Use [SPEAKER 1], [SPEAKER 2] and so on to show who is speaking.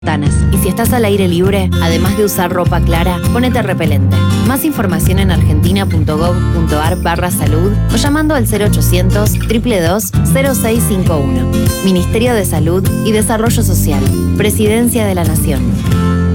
[SPEAKER 1] Y si estás al aire libre, además de usar ropa clara, ponete repelente. Más información en argentina.gov.ar/salud o llamando al 0800-222-0651. Ministerio de Salud y Desarrollo Social. Presidencia de la Nación.